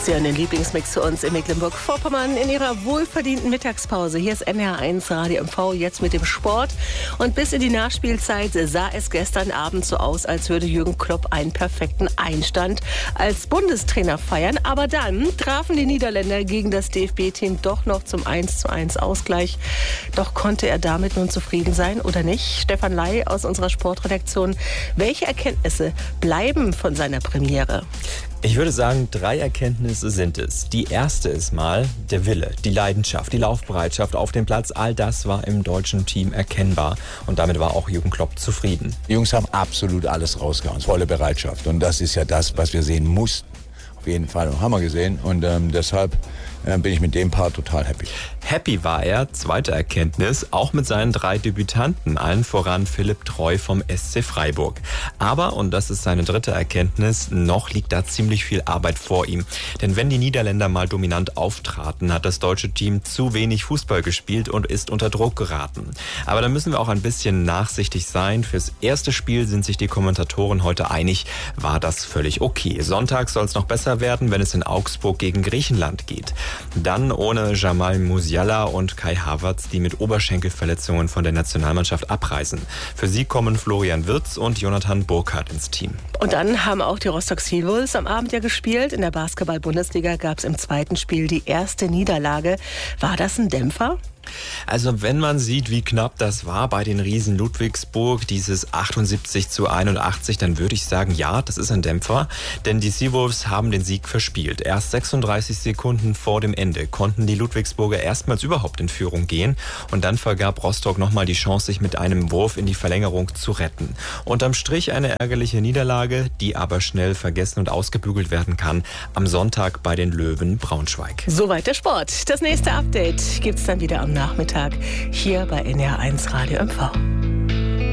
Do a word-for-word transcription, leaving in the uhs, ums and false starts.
Sie hören den Lieblingsmix zu uns in Mecklenburg-Vorpommern in Ihrer wohlverdienten Mittagspause. Hier ist N H eins Radio M V jetzt mit dem Sport. Und bis in die Nachspielzeit sah es gestern Abend so aus, als würde Jürgen Klopp einen perfekten Einstand als Bundestrainer feiern. Aber dann trafen die Niederländer gegen das D F B-Team doch noch zum eins zu eins Ausgleich. Doch konnte er damit nun zufrieden sein oder nicht? Stefan Ley aus unserer Sportredaktion. Welche Erkenntnisse bleiben von seiner Premiere? Ich würde sagen, drei Erkenntnisse sind es. Die erste ist mal der Wille, die Leidenschaft, die Laufbereitschaft auf dem Platz. All das war im deutschen Team erkennbar. Und damit war auch Jürgen Klopp zufrieden. Die Jungs haben absolut alles rausgehauen, volle Bereitschaft. Und das ist ja das, was wir sehen mussten. Auf jeden Fall haben wir gesehen. Und ähm, deshalb äh, bin ich mit dem Part total happy. Happy war er, zweite Erkenntnis, auch mit seinen drei Debütanten, allen voran Philipp Treu vom S C Freiburg. Aber, und das ist seine dritte Erkenntnis, noch liegt da ziemlich viel Arbeit vor ihm. Denn wenn die Niederländer mal dominant auftraten, hat das deutsche Team zu wenig Fußball gespielt und ist unter Druck geraten. Aber da müssen wir auch ein bisschen nachsichtig sein. Fürs erste Spiel sind sich die Kommentatoren heute einig, war das völlig okay. Sonntag soll es noch besser werden, wenn es in Augsburg gegen Griechenland geht. Dann ohne Jamal Musiala und Kai Havertz, die mit Oberschenkelverletzungen von der Nationalmannschaft abreisen. Für sie kommen Florian Wirtz und Jonathan Burkhardt ins Team. Und dann haben auch die Rostock Seawolves am Abend ja gespielt. In der Basketball-Bundesliga gab es im zweiten Spiel die erste Niederlage. War das ein Dämpfer? Also wenn man sieht, wie knapp das war bei den Riesen Ludwigsburg, dieses achtundsiebzig zu einundachtzig, dann würde ich sagen, ja, das ist ein Dämpfer. Denn die Seawolves haben den Sieg verspielt. Erst sechsunddreißig Sekunden vor dem Ende konnten die Ludwigsburger erstmals überhaupt in Führung gehen. Und dann vergab Rostock nochmal die Chance, sich mit einem Wurf in die Verlängerung zu retten. Unterm Strich eine ärgerliche Niederlage, die aber schnell vergessen und ausgebügelt werden kann. Am Sonntag bei den Löwen Braunschweig. Soweit der Sport. Das nächste Update gibt's dann wieder am Nachmittag hier bei N H eins Radio M V.